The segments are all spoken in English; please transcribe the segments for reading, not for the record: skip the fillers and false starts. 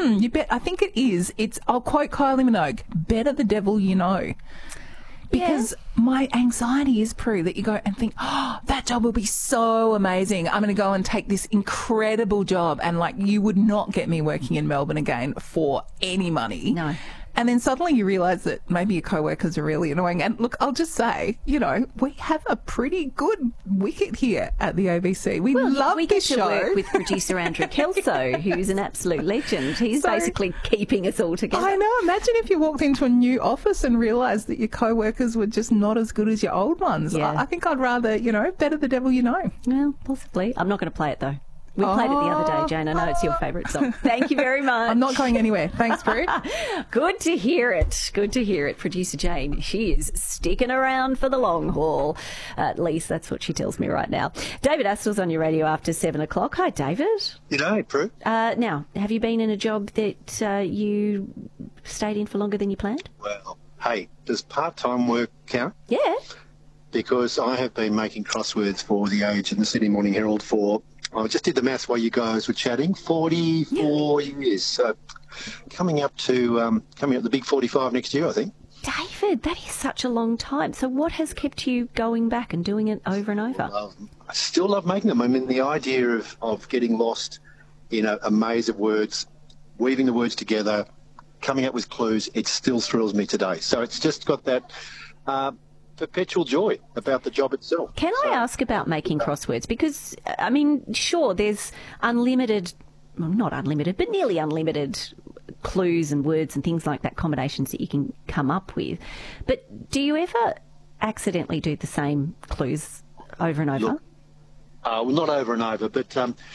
You bet. I think it is. I'll quote Kylie Minogue, better the devil you know. Because my anxiety is, Prue, that you go and think, oh, that job will be so amazing. I'm going to go and take this incredible job. And, you would not get me working in Melbourne again for any money. No. And then suddenly you realise that maybe your co-workers are really annoying. And look, I'll just say, we have a pretty good wicket here at the ABC. We love we this get to show. work with producer Andrew Kelso, who's an absolute legend. He's basically keeping us all together. I know. Imagine if you walked into a new office and realised that your co-workers were just not as good as your old ones. Yeah. I think I'd rather, better the devil you know. Well, possibly. I'm not going to play it, though. We played it the other day, Jane. I know it's your favourite song. Thank you very much. I'm not going anywhere. Thanks, Prue. Good to hear it. Good to hear it. Producer Jane, she is sticking around for the long haul. At least that's what she tells me right now. David Astl's on your radio after 7 o'clock. Hi, David. G'day, Prue. Now, have you been in a job that you stayed in for longer than you planned? Well, hey, does part-time work count? Yeah. Because I have been making crosswords for The Age and the Sydney Morning Herald I just did the maths while you guys were chatting, 44 years. So coming up the big 45 next year, I think. David, that is such a long time. So what has kept you going back and doing it over and over? I still love making them. I mean, the idea of getting lost in a maze of words, weaving the words together, coming up with clues, it still thrills me today. So it's just got that perpetual joy about the job itself. Can I ask about making crosswords? Because, sure, there's unlimited, well, not unlimited, but nearly unlimited clues and words and things like that, combinations that you can come up with. But do you ever accidentally do the same clues over and over? Look, well, not over and over, but,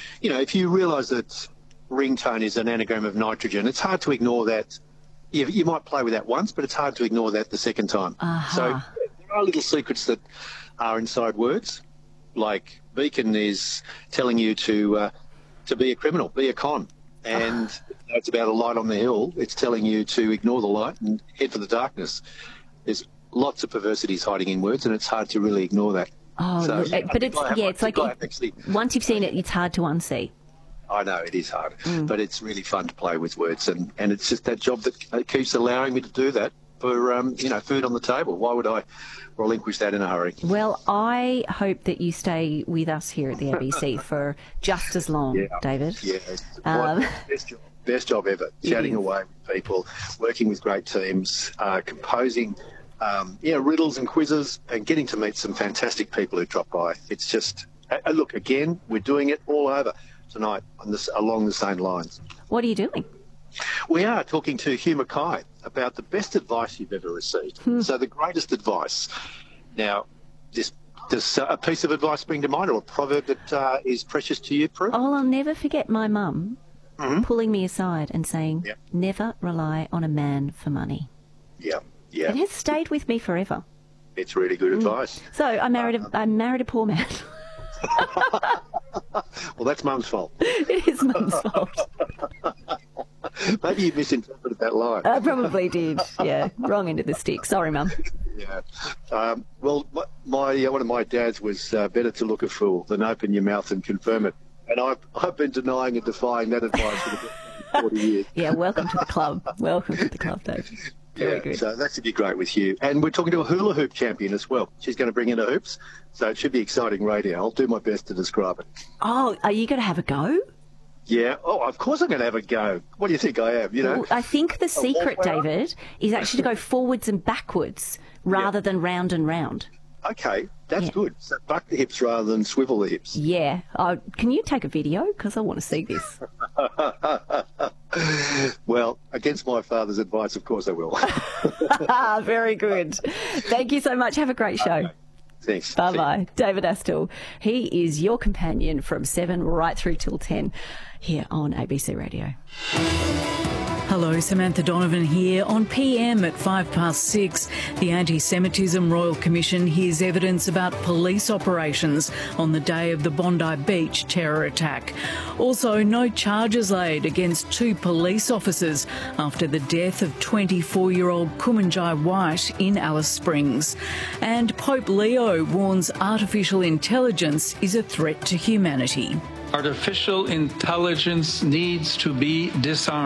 if you realise that ringtone is an anagram of nitrogen, it's hard to ignore that. You might play with that once, but it's hard to ignore that the second time. So there are little secrets that are inside words, like Beacon is telling you to be a criminal, be a con. And it's about a light on the hill. It's telling you to ignore the light and head for the darkness. There's lots of perversities hiding in words, and it's hard to really ignore that. Oh, so, but it's like once you've seen it, it's hard to unsee. I know, it is hard, but it's really fun to play with words, and it's just that job that keeps allowing me to do that for, food on the table. Why would I relinquish that in a hurry? Well, I hope that you stay with us here at the ABC for just as long, David. Yeah, best job ever. Chatting away with people, working with great teams, composing riddles and quizzes, and getting to meet some fantastic people who drop by. It's just, look, again, we're doing it all over tonight along the same lines. What are you doing? We are talking to Hugh Mackay about the best advice you've ever received. So the greatest advice. Now, does a piece of advice bring to mind, or a proverb that is precious to you, Prue? Oh, I'll never forget my mum pulling me aside and saying, never rely on a man for money. Yeah. It has stayed with me forever. It's really good advice. So I married a poor man. Well, that's Mum's fault. It is Mum's fault. Maybe you misinterpreted that line. I probably did. Yeah, wrong end of the stick. Sorry, Mum. Yeah. Well, one of my dads was better to look a fool than open your mouth and confirm it. And I've been denying and defying that advice for the past 40 years. Yeah, welcome to the club. Welcome to the club, Dave. Very good. So that should be great with you. And we're talking to a hula hoop champion as well. She's going to bring in her hoops, so it should be exciting radio. I'll do my best to describe it. Oh, are you going to have a go? Yeah. Oh, of course I'm going to have a go. What do you think I am, Well, I think the secret, David, is actually to go forwards and backwards rather than round and round. Okay, that's good. So buck the hips rather than swivel the hips. Yeah. Can you take a video? Because I want to see this. Well, against my father's advice, of course I will. Very good. Thank you so much. Have a great show. Okay. Thanks. Bye-bye. David Astle. He is your companion from 7 right through till 10 here on ABC Radio. Hello, Samantha Donovan here. On PM at 6:05, the Anti-Semitism Royal Commission hears evidence about police operations on the day of the Bondi Beach terror attack. Also, no charges laid against 2 police officers after the death of 24-year-old Kumanjai White in Alice Springs. And Pope Leo warns artificial intelligence is a threat to humanity. Artificial intelligence needs to be disarmed.